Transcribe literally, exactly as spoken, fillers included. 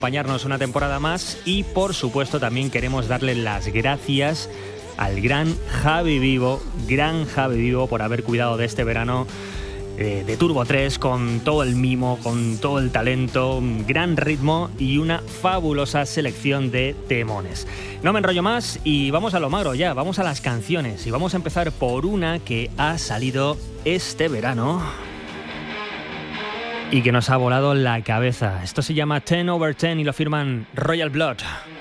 acompañarnos una temporada más y por supuesto también queremos darle las gracias al gran Javi Vivo, gran Javi Vivo por haber cuidado de este verano eh, de Turbo tres con todo el mimo, con todo el talento, un gran ritmo y una fabulosa selección de temones. No me enrollo más y vamos a lo magro ya, vamos a las canciones y vamos a empezar por una que ha salido este verano y que nos ha volado la cabeza. Esto se llama ten over ten y lo firman Royal Blood.